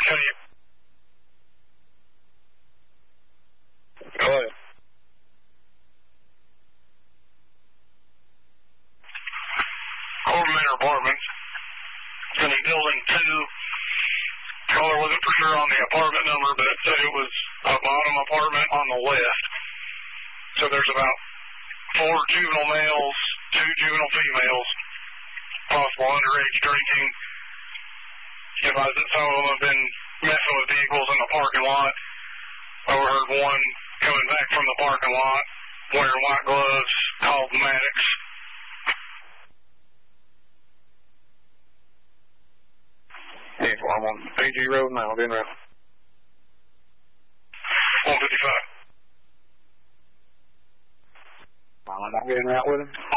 Continue. Go ahead. Corbin Manor Apartments. It's in building 2. Caller wasn't for sure on the apartment number, but it said it was a bottom apartment on the left. So there's about 4 juvenile males, 2 juvenile females, possible underage drinking. Advised that some of them have been messing with vehicles in the parking lot. Overheard one coming back from the parking lot wearing white gloves, called Maddox. Yeah, well, I'm on PG Road now, getting around. 155. I'm getting out with him.